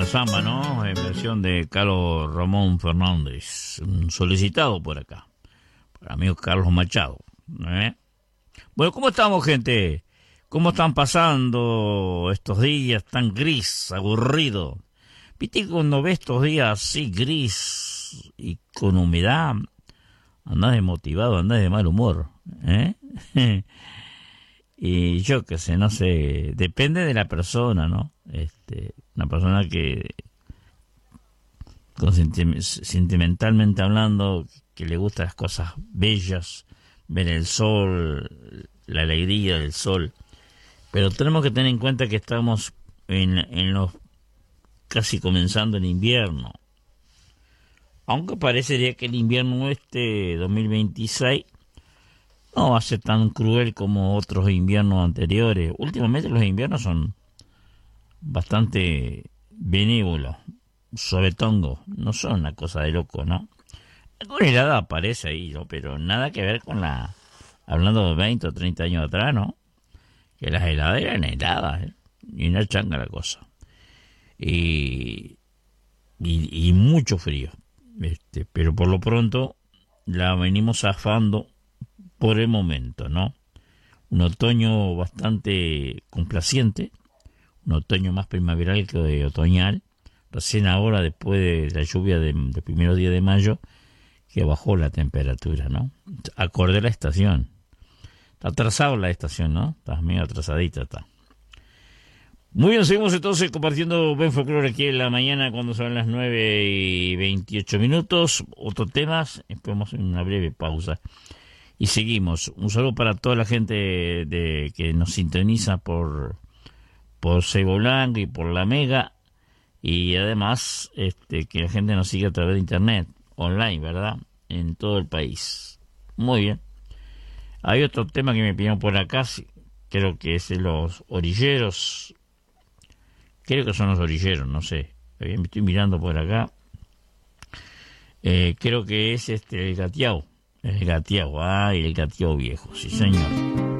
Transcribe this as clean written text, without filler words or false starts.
samba, ¿no? En versión de Carlos Ramón Fernández, solicitado por acá, por el amigo Carlos Machado. Bueno, ¿cómo estamos, gente? ¿Cómo están pasando estos días tan gris, aburrido? Viste que cuando ves estos días así gris y con humedad, andás desmotivado, andás de mal humor, Y yo qué sé, no sé, depende de la persona, ¿no? Una persona que, sentimentalmente hablando, que le gustan las cosas bellas, ver el sol, la alegría del sol. Pero tenemos que tener en cuenta que estamos en los casi comenzando el invierno. Aunque parecería que el invierno 2026 no va a ser tan cruel como otros inviernos anteriores. Últimamente los inviernos son bastante benévolos, suavetongos, no son una cosa de loco, ¿no? Con helada aparece ahí, ¿no? Pero nada que ver con hablando de 20 o 30 años atrás, ¿no? Que las heladas eran heladas, y una changa la cosa. Y mucho frío, pero por lo pronto la venimos zafando por el momento, ¿no? Un otoño bastante complaciente, un otoño más primaveral que de otoñal, recién ahora después de la lluvia del primeros días de mayo, que bajó la temperatura, ¿no? Acorde a la estación. Está atrasada la estación, ¿no? Está medio atrasadita, está. Muy bien, seguimos entonces compartiendo buen folclore aquí en la mañana cuando son las 9:28. Otros temas, esperamos una breve pausa. Y seguimos. Un saludo para toda la gente que nos sintoniza por Ceibo Blanco y por La Mega. Y además que la gente nos siga a través de internet, online, ¿verdad? En todo el país. Muy bien. Hay otro tema que me pidieron por acá, creo que es de los orilleros. Creo que son los orilleros, no sé. Me estoy mirando por acá. Creo que es el gateao. El gateao, el gateao viejo, sí señor.